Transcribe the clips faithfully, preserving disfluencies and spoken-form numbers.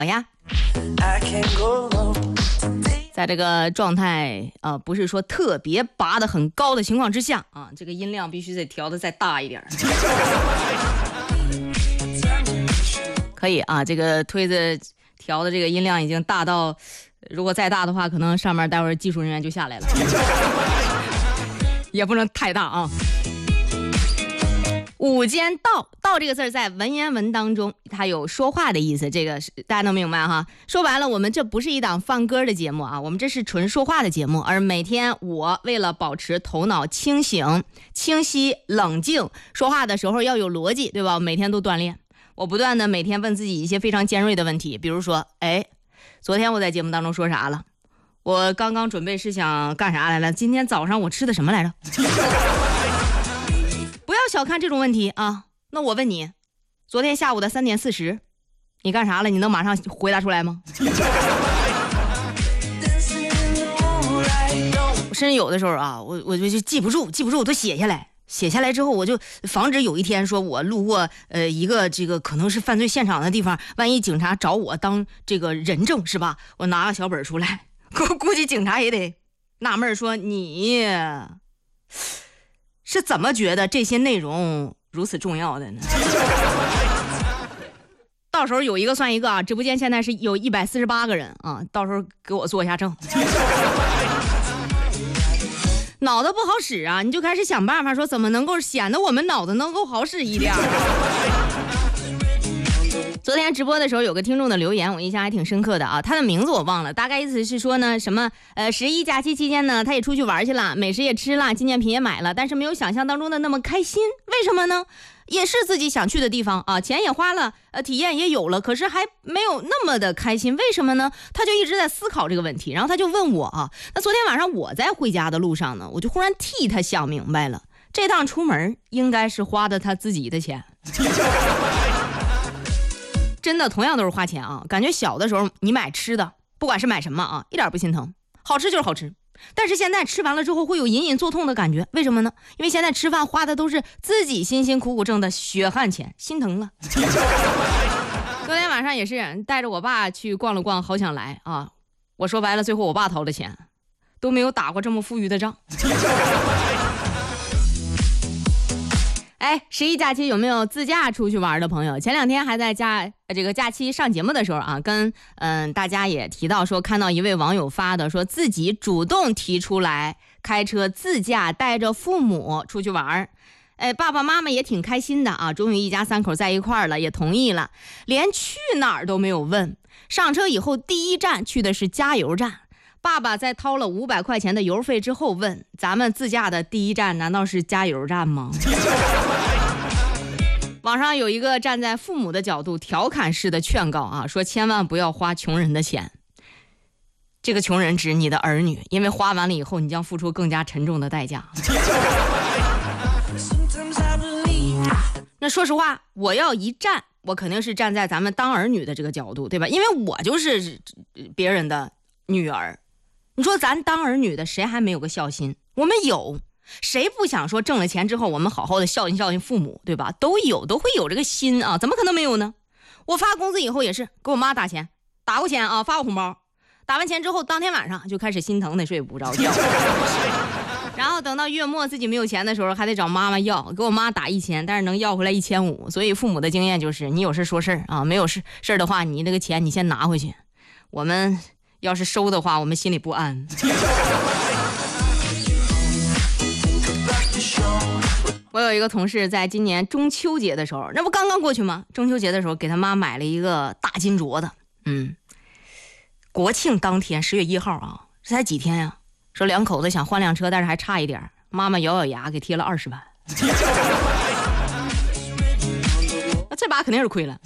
呀。在这个状态啊、呃，不是说特别拔得很高的情况之下啊，这个音量必须得调得再大一点。可以啊，这个推子调的这个音量已经大到，如果再大的话，可能上面待会儿技术人员就下来了，也不能太大啊。午间道，道这个字在文言文当中它有说话的意思，这个大家能明白哈。说白了，我们这不是一档放歌的节目啊，我们这是纯说话的节目。而每天我为了保持头脑清醒、清晰、冷静，说话的时候要有逻辑，对吧？每天都锻炼，我不断的每天问自己一些非常尖锐的问题，比如说，哎，昨天我在节目当中说啥了？我刚刚准备是想干啥来了？今天早上我吃的什么来着？不要小看这种问题啊！那我问你，昨天下午的三点四十，你干啥了？你能马上回答出来吗？我甚至有的时候啊，我我就记不住，记不住，我都写下来。写下来之后，我就防止有一天说我路过呃一个这个可能是犯罪现场的地方，万一警察找我当这个人证是吧？我拿个小本出来，估估计警察也得纳闷说你是怎么觉得这些内容如此重要的呢？到时候有一个算一个啊！直播间现在是有一百四十八个人啊，到时候给我做一下证。脑子不好使啊，你就开始想办法说怎么能够显得我们脑子能够好使一点。昨天直播的时候有个听众的留言我印象还挺深刻的啊，他的名字我忘了，大概意思是说呢什么呃十一假期期间呢他也出去玩去了，美食也吃了，纪念品也买了，但是没有想象当中的那么开心。为什么呢？也是自己想去的地方啊，钱也花了，呃体验也有了，可是还没有那么的开心。为什么呢？他就一直在思考这个问题，然后他就问我啊，那昨天晚上我在回家的路上呢，我就忽然替他想明白了，这趟出门应该是花的他自己的钱。真的同样都是花钱啊，感觉小的时候你买吃的不管是买什么啊，一点不心疼，好吃就是好吃，但是现在吃完了之后会有隐隐作痛的感觉。为什么呢？因为现在吃饭花的都是自己辛辛苦苦挣的血汗钱，心疼了。昨天晚上也是带着我爸去逛了逛好想来啊，我说白了最后我爸掏的钱，都没有打过这么富裕的仗。哎，十一假期有没有自驾出去玩的朋友？前两天还在假这个假期上节目的时候啊，跟嗯、呃、大家也提到说，看到一位网友发的，说自己主动提出来开车自驾带着父母出去玩，哎，爸爸妈妈也挺开心的啊，终于一家三口在一块儿了，也同意了，连去哪儿都没有问。上车以后第一站去的是加油站。爸爸在掏了五百块钱的油费之后问，咱们自驾的第一站难道是加油站吗？网上有一个站在父母的角度调侃式的劝告啊，说千万不要花穷人的钱。这个穷人指你的儿女，因为花完了以后你将付出更加沉重的代价。那说实话，我要一站，我肯定是站在咱们当儿女的这个角度，对吧？因为我就是别人的女儿。你说咱当儿女的谁还没有个孝心？我们有，谁不想说挣了钱之后我们好好的孝敬孝敬父母，对吧？都有，都会有这个心啊，怎么可能没有呢？我发工资以后也是给我妈打钱，打过钱啊，发过红包，打完钱之后当天晚上就开始心疼的睡不着觉。然后等到月末自己没有钱的时候还得找妈妈要，给我妈打一千，但是能要回来一千五。所以父母的经验就是你有事说事啊，没有事事的话你那个钱你先拿回去，我们要是收的话我们心里不安。我有一个同事在今年中秋节的时候，那不刚刚过去吗？中秋节的时候给他妈买了一个大金镯子，嗯，国庆当天十月一号啊，这才几天呀、啊？说两口子想换辆车，但是还差一点，妈妈咬咬牙给贴了二十万。这把肯定是亏了。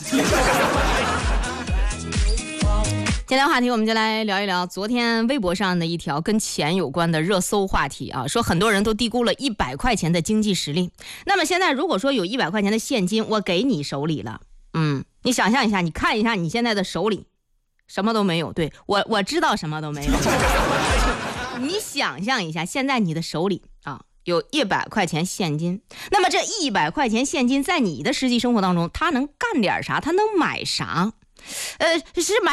今天话题我们就来聊一聊昨天微博上的一条跟钱有关的热搜话题啊，说很多人都低估了一百块钱的经济实力。那么现在如果说有一百块钱的现金我给你手里了，嗯，你想象一下，你看一下你现在的手里什么都没有，对，我我知道什么都没有。你想象一下，现在你的手里啊有一百块钱现金，那么这一百块钱现金在你的实际生活当中它能干点啥，它能买啥？呃，是买